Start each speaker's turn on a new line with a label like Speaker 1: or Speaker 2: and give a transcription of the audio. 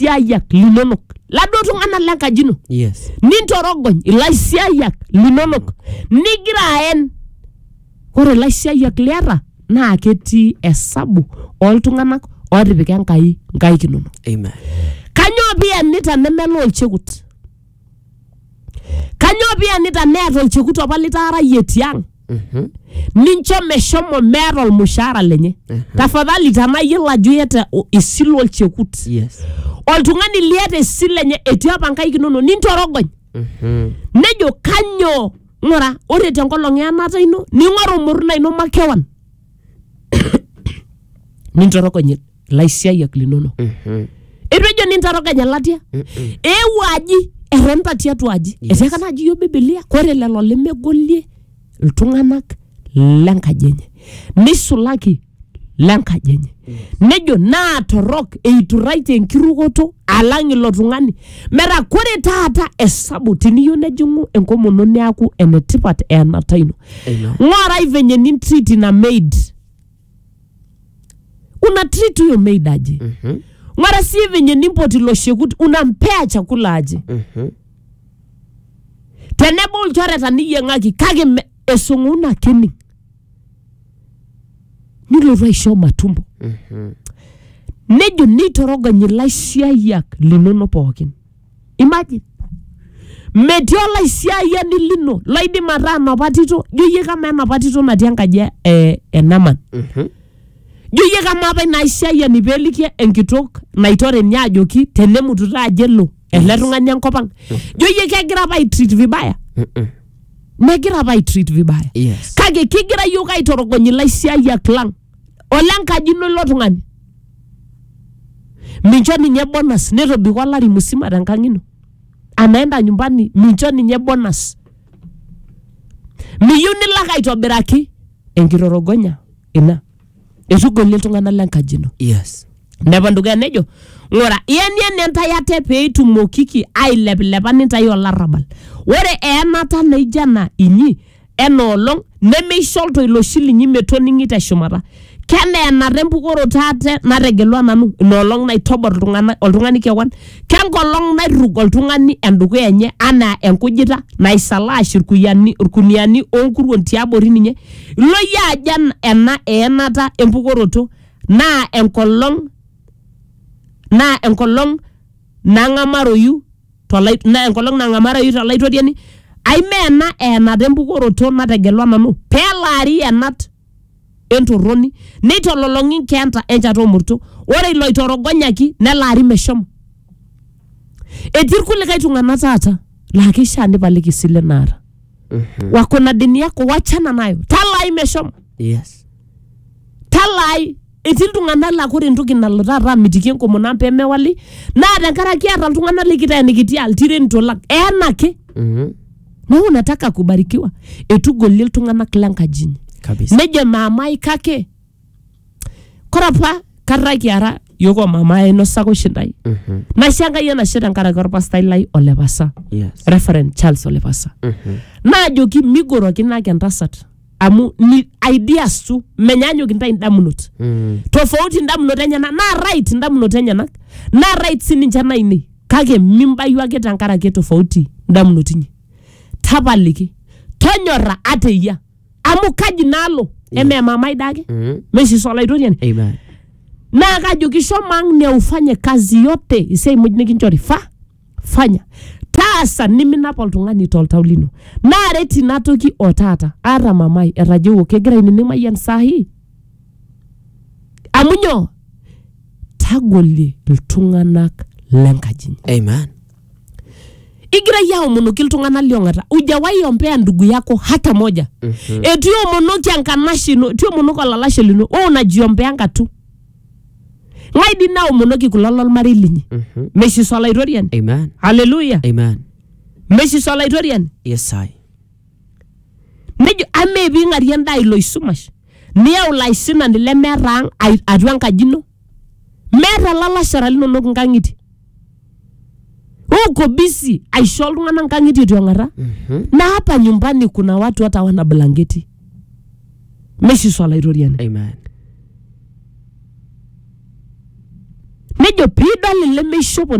Speaker 1: ilaisiayak linonok. Lado tung'ana lenkajino.
Speaker 2: Yes.
Speaker 1: Nintorogony ilaisiayak linonok. Nigira en. Ore ilaisiayak liata naa ketii esabu oltung'anak otipika nkaik inonok.
Speaker 2: Amen.
Speaker 1: Kanyo pianita nemelo olchekut. Kanyo pianita neeta olchekut apa litaarayie tiang. Nincho meshomo meeta olmushahara lenye. Tafadhali tanayiolo ajo iyata isilu olchekut.
Speaker 2: Yes.
Speaker 1: Oltung'ani liata isilu lenye etii apa nkaik inonok nintorogony. Nejo kanyo ng'ura ore tenkolong eanata ino ning'oru muruna ino makewan. Nintorogony ilaisiayak linonok. Epejo nintorogony latia. Ewaji eronta tiatu aji. Eteka naji yo Biblia kore lelo lemegolie iltung'anak lenkajenye. Nisulaki lenkajenye. Nejo naa torok eituraite enkirukoto alang ilo tung'ani. Mera kore taata esabu tiniyo nejingu enkomono neaku enetipat enata ino. Ng'orai venye nintreat na maid. Una treat your maid aje. Ng'ora si venye nimpoti lo shekut unampea chakula aje. Tenebo ulchoreta niyeng'aki kage esunguna kini. Nilo raisho matumbo. Nejo nitorogony ilaisiayak linono pookin. Imagine. Metio ilaisiayak lino loidim ataa napatito joyie kama enapatito natii enkaji enaman. Joyie kama apa inaisiayak nipelikie enkitok naitore nya ajoki tenemututa ajelo ele tung'ani enkopang. Joyie kegira apa treat vibaya. Negira apa treat vibaya.
Speaker 2: Yes.
Speaker 1: Kage kigira yoka itorogony ilaisiayak lang. Olenkaji ino ilo tung'ani. Mincho ninye bonus netobiko olari musima tenkang ino. Anaenda nyumbani mincho ninye bonus. Miyu nilak aitobiraki enkirorogonya ina. Etugolie iltung'ana lenkaji ino.
Speaker 2: Yes.
Speaker 1: Nebanduga nejo ng'ora yen entayate peetumokiki ailepilepa nintai olarrabal. Ore eenata naijana inyi enoolong nemeisholto ilo shilingi metoning'i teshumata. Keneenata empukoro taate nategelua nanu inoolong naitobor oltung'ani kewan. Kenkolong nairrug oltung'ani endukuya enye anaa enkujita naisalash irkuniani onkuruon tiabori ninye. Ilo yaaja ena eenata empukoroto naa enkolong nang'amaroyu tolaitoriani. Aimeena eenata empukoroto nategelua nanu peelaari enat entoroni neitololong'i kenta enchata omurto. Ore ilo itorogonyaki nelaari meshomo. Etii irkulikae tung'anak taata laa keishaa nipaliki sile naata. Wako na dini yako wachana nayo. Talai meshomo.
Speaker 2: Yes.
Speaker 1: Talai etii iltung'anak laa kore entoki nalo taata amitiki enkomono peemewali naa tenkaraki eeta iltung'anak likiteenikiti altiren tolak. Eenake. Na unataka kubarikiwa. Etugolie iltung'anak lenkaji inyi.
Speaker 2: Kabisa.
Speaker 1: Nejo mamai kake. Korapa karaki ara yoko mamai no sako shindai. Nashanga yana shida nkaraki orpastai lai Olepasa.
Speaker 2: Yes.
Speaker 1: Reverend Charles Olepasa. Na joki migoroki nake entasat. Amu ni ideas tu menyanyoki ntai ndamunot. Tofauti ndamunot enyana na right ndamunot enyana. Na right sininche naine. Kake mimbayu ake tenkaraki tofauti ndamunot inyi. Tapaliki. Tonyora ateya. Amu kaji nalo. Eme mamai dake. Meshi solaitoriani.
Speaker 2: Amen.
Speaker 1: Na kajoki shomang ne ufanye kazi yote isei mujine kinchori fanya. Taasa niminapa oltung'ani toltaulino. Na reti natoki otata. Ara mamai erajewo kegira ininimayan sahi. Amunyo. Tagolie iltung'anak lenkajini.
Speaker 2: Amen.
Speaker 1: Igira yao monoki iltung'anak liong'ata. Ujawai ompea ndugu yako hata moja. Etio monoki ankanashino. Etio monoko alalashe lino. Unajiombea tu. Ngaidi nao monoki kulolol marilinyi. Meshi solaitorian.
Speaker 2: Amen.
Speaker 1: Hallelujah.
Speaker 2: Amen.
Speaker 1: Meshi solaitorian.
Speaker 2: Yes, I.
Speaker 1: Nejo ame bingari enda ilo isumash. Nia ulaisina nile merang atua nkajino. Mera lalashara lino nok nkangiti. Uko busy aisho iltung'anak nkangiti tiong'ata. Na hapa nyumbani kuna watu hata wana blanketi. Meshi solaitorian.
Speaker 2: Amen.
Speaker 1: Nejo pidol ile meishopo